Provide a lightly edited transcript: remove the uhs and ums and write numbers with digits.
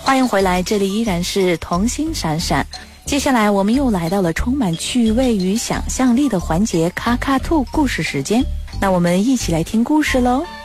欢迎回来，这里依然是童心闪闪。接下来我们又来到了充满趣味与想象力的环节，卡卡兔故事时间。那我们一起来听故事喽。